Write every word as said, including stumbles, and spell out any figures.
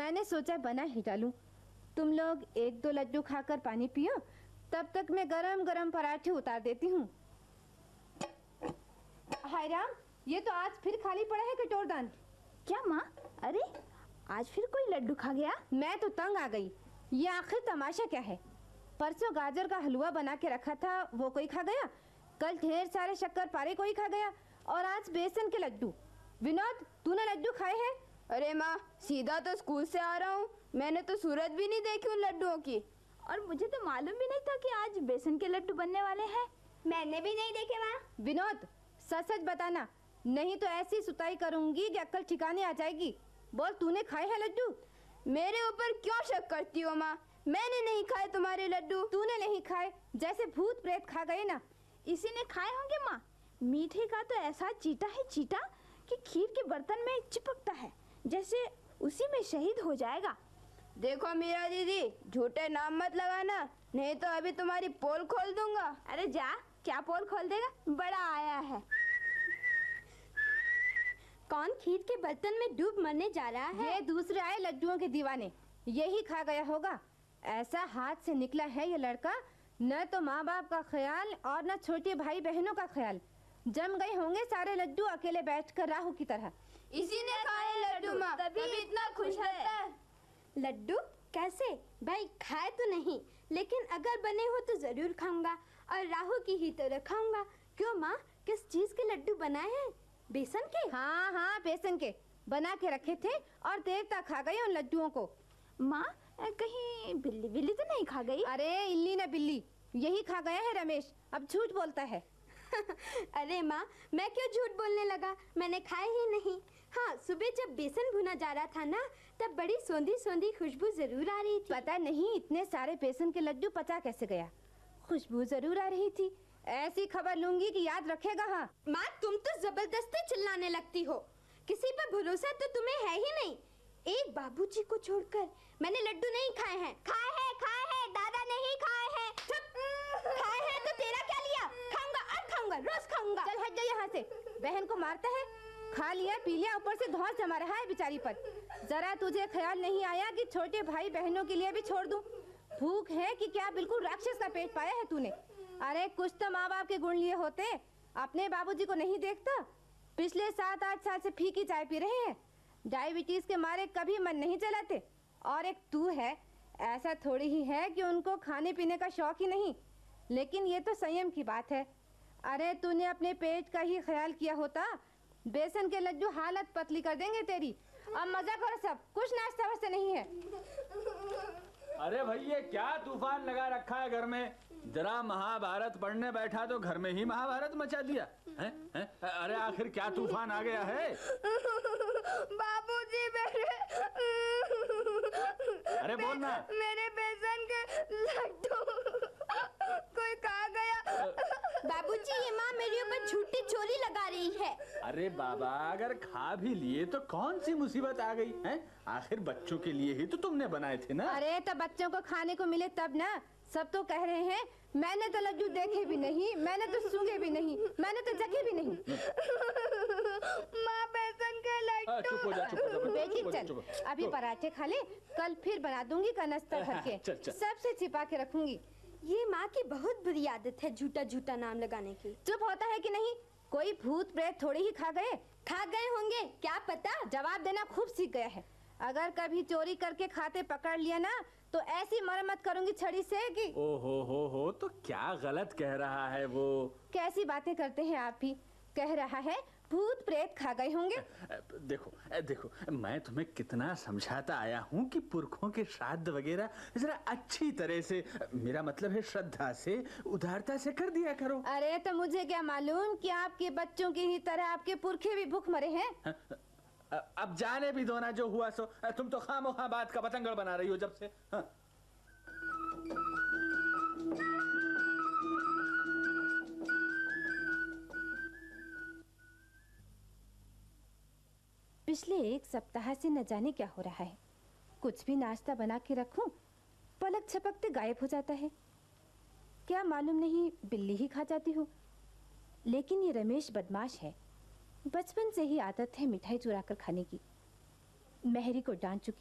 मैंने सोचा बना ही डालूं। तुम लोग एक दो लड्डू खाकर पानी पियो, तब तक मैं गरम गरम पराठे उतार देती हूँ। हाय राम, ये तो आज फिर खाली पड़ा है कटोरदान। क्या माँ? अरे आज फिर कोई लड्डू खा गया? मैं तो तंग आ गई। ये आखिर तमाशा क्या है? परसों गाजर का हलवा बना के रखा था, वो कोई खा गया। कल ढेर सारे शक्कर पारे कोई खा गया, और आज बेसन के लड्डू। विनोद, तूने लड्डू खाए हैं? अरे माँ, सीधा तो स्कूल से आ रहा हूँ, मैंने तो सूरत भी नहीं देखी उन लड्डुओं की। और मुझे तो मालूम भी नहीं था कि आज बेसन के लड्डू बनने वाले हैं। मैंने भी नहीं देखे माँ। विनोद, सच सच बताना, नहीं तो ऐसी सुताई करूंगी कि अक्ल ठिकाने आ जाएगी। बोल, तूने खाए हैं लड्डू? मेरे ऊपर क्यों शक करती हो माँ? मैंने नहीं खाए तुम्हारे लड्डू। तूने नहीं खाए, जैसे भूत प्रेत खा गए ना। इसी ने खाए होंगे माँ। मीठे का तो ऐसा चीटा है चीटा कि खीर के बर्तन में चिपकता है, जैसे उसी में शहीद हो जाएगा। देखो मीरा दीदी, झूठे नाम मत लगाना, नहीं तो अभी तुम्हारी पोल खोल दूंगा। अरे जा, क्या पोल खोल देगा? बड़ा आया है। कौन खीर के बर्तन में डूब मरने जा रहा है? ये दूसरे आए लड्डुओं के दीवाने, यही खा गया होगा। ऐसा हाथ से निकला है ये लड़का, न तो माँ बाप का ख्याल और न छोटे भाई बहनों का ख्याल। जम गए होंगे सारे लड्डू अकेले बैठकर राहु की तरह। इसी ने खाए लड्डू माँ, तभी इतना खुश है। लड्डू कैसे? भाई खाए तो नहीं, लेकिन अगर बने हो तो जरूर खाऊंगा, और राहु की ही तरह खाऊंगा। क्यों माँ, किस चीज के लड्डू बनाए हैं? बेसन के? हाँ हाँ, बेसन के बना के रखे थे और देवता खा गए उन लड्डुओं को। माँ, कहीं बिल्ली बिल्ली तो नहीं खा गई? अरे इल्ली न बिल्ली, यही खा गया है रमेश। अब झूठ बोलता है। अरे माँ, मैं क्यों झूठ बोलने लगा? मैंने खाए ही नहीं। हाँ, सुबह जब बेसन भुना जा रहा था ना, तब बड़ी सोंधी सोंधी खुशबू जरूर आ रही थी। पता नहीं इतने सारे बेसन के लड्डू पचा कैसे गया। खुशबू जरूर आ रही थी। ऐसी खबर लूंगी कि याद रखेगा। हाँ माँ, तुम तो जबरदस्ती चिल्लाने लगती हो। किसी पर भरोसा तो तुम्हें है ही नहीं। एक बाबूजी को छोड़कर मैंने लड्डू नहीं खाए हैं। खाए हैं, खाए हैं, दादा नहीं खाए हैं। चुप। खाए हैं तो तेरा क्या लिया? खाऊंगा और खाऊंगा, रोज खाऊंगा। चल हट जा यहाँ से। बहन को मारता है। खा लिया पी लिया, ऊपर से धौंस जमा रहा है बेचारी पर। जरा तुझे ख्याल नहीं आया कि छोटे भाई बहनों के लिए भी छोड़ दूं? भूख है कि क्या बिल्कुल राक्षस का पेट पाया है तूने? अरे कुछ तो माँ बाप के गुण लिए होते। अपने बाबूजी को नहीं देखता? पिछले सात आठ साल से फीकी चाय पी रहे हैं। डायबिटीज के मारे कभी मन नहीं चलाते। और एक तू है, ऐसा थोड़ी ही है कि उनको खाने पीने का शौक ही नहीं, लेकिन ये तो संयम की बात है। अरे तूने अपने पेट का ही ख्याल किया होता, बेसन के लड्डू हालत पतली कर देंगे तेरी। अब मजा करो सब, कुछ नाश्ता वास्ता नहीं है। अरे भैया, क्या तूफान लगा रखा है घर में? जरा महाभारत पढ़ने बैठा तो घर में ही महाभारत मचा दिया है, है? अरे आखिर क्या तूफान आ गया है? बाबूजी, मेरे अरे बोल ना। मेरे बेसन के लड्डू कोई खा गया। बाबूजी, ये माँ मेरे ऊपर झूठी चोरी लगा रही है। अरे बाबा, अगर खा भी लिए तो कौन सी मुसीबत आ गई है? आखिर बच्चों के लिए ही तो तुमने बनाए थे ना। अरे तो बच्चों को खाने को मिले तब ना। सब तो कह रहे हैं मैंने तो लड्डू देखे भी नहीं, मैंने तो सूंघे भी नहीं, मैंने तो चखे भी नहीं। माँ, बेसन के लड्डू। चुप हो जा, चुप हो जा, बेटी चुप हो जा, चल, चुप हो जा। अभी पराठे खा ले, कल फिर बना दूंगी कनस्तर भर के। चल, चल। सबसे छिपा के रखूंगी। ये माँ की बहुत बुरी आदत है झूठा झूठा नाम लगाने की। चुप होता है कि नहीं? कोई भूत प्रेत थोड़ी ही खा गए। खा गए होंगे, क्या पता। जवाब देना खूब सीख गया है। अगर कभी चोरी करके खाते पकड़ लिया ना, तो ऐसी मरम्मत करूंगी छड़ी से कि। ओ हो हो हो, तो क्या गलत कह रहा है वो? कैसी बातें करते हैं आप भी। कह रहा है भूत प्रेत खा गए होंगे। देखो देखो, मैं तुम्हें कितना समझाता आया हूँ कि पुरखों के श्राद्ध वगैरह जरा अच्छी तरह से, मेरा मतलब है श्रद्धा से, उदारता से कर दिया करो। अरे तो मुझे क्या मालूम कि आपके बच्चों की ही तरह आपके पुरखे भी भूख मरे हैं। अब जाने भी दो ना, जो हुआ सो। तुम तो खामोखा बात का पतंगड़ बना रही हो जब से। हाँ। पिछले एक सप्ताह से न जाने क्या हो रहा है। कुछ भी नाश्ता बना के रखूं, पलक झपकते गायब हो जाता है। क्या मालूम नहीं बिल्ली ही खा जाती हो। लेकिन ये रमेश बदमाश है। बचपन से ही आदत है मिठाई चुरा कर खाने की। मेहरी को डांट चुकी